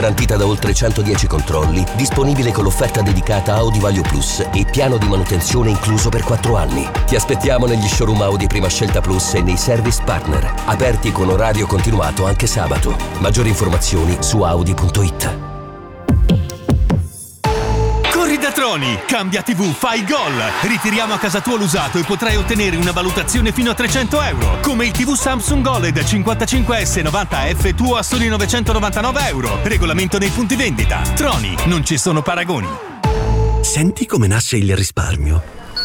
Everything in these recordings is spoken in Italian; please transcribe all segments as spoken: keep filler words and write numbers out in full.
garantita da oltre centodieci controlli, disponibile con l'offerta dedicata Audi Vaglio Plus e piano di manutenzione incluso per quattro anni. Ti aspettiamo negli showroom Audi Prima Scelta Plus e nei service partner, aperti con orario continuato anche sabato. Maggiori informazioni su audi punto it. Corri da Troni, cambia tivù, fai gol. Ritiriamo a casa tua l'usato e potrai ottenere una valutazione fino a trecento euro. Come il tivù Samsung O L E D cinquantacinque S novanta F tuo a soli novecentonovantanove euro. Regolamento nei punti vendita. Troni, non ci sono paragoni. Senti come nasce il risparmio.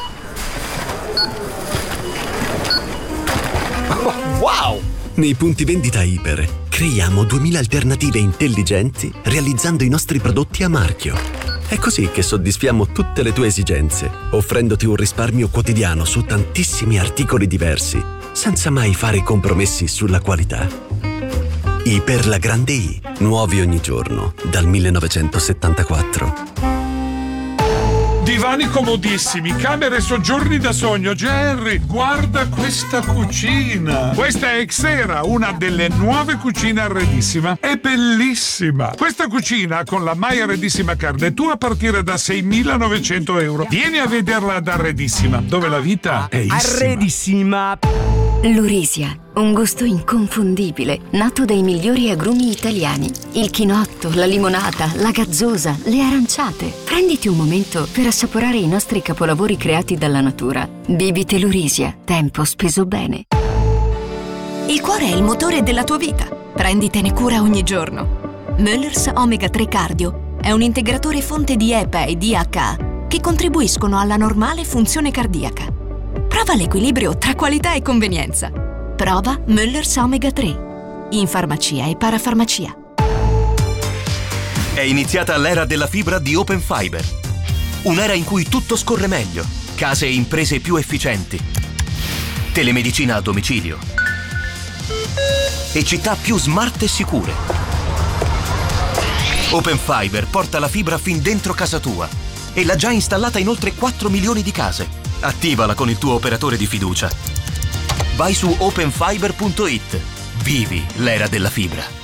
Oh, wow! Nei punti vendita Iper creiamo duemila alternative intelligenti realizzando i nostri prodotti a marchio. È così che soddisfiamo tutte le tue esigenze, offrendoti un risparmio quotidiano su tantissimi articoli diversi, senza mai fare compromessi sulla qualità. Iper la grande I, nuovi ogni giorno, dal millenovecentosettantaquattro. Divani comodissimi, camere e soggiorni da sogno. Jerry, guarda questa cucina. Questa è Xera, una delle nuove cucine Arredissima. È bellissima. Questa cucina con la mai Arredissima carne tu a partire da seimilanovecento euro. Vieni a vederla ad Arredissima, dove la vita è issima. Arredissima. Lurisia, un gusto inconfondibile, nato dai migliori agrumi italiani. Il chinotto, la limonata, la gazzosa, le aranciate. Prenditi un momento per assaporare i nostri capolavori creati dalla natura. Bibite Lurisia, tempo speso bene. Il cuore è il motore della tua vita. Prenditene cura ogni giorno. Möller's Omega tre Cardio è un integratore fonte di E P A e D H A che contribuiscono alla normale funzione cardiaca. Prova l'equilibrio tra qualità e convenienza. Prova Möller's Omega tre. In farmacia e parafarmacia. È iniziata l'era della fibra di Open Fiber. Un'era in cui tutto scorre meglio. Case e imprese più efficienti. Telemedicina a domicilio. E città più smart e sicure. Open Fiber porta la fibra fin dentro casa tua e l'ha già installata in oltre quattro milioni di case. Attivala con il tuo operatore di fiducia. Vai su open fiber punto it. Vivi l'era della fibra.